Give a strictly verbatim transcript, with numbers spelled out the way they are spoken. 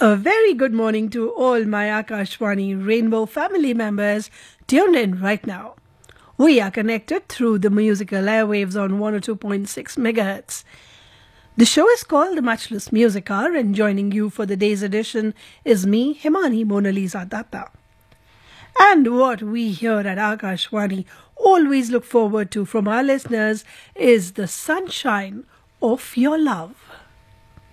A very good morning to all my Akashvani Rainbow family members tuned in right now. We are connected through the musical airwaves on one oh two point six megahertz. The show is called The Matchless Music Hour, and joining you for the day's edition is me, Himani Mona Lisa Datta. And what we here at Akashvani always look forward to from our listeners is the sunshine of your love.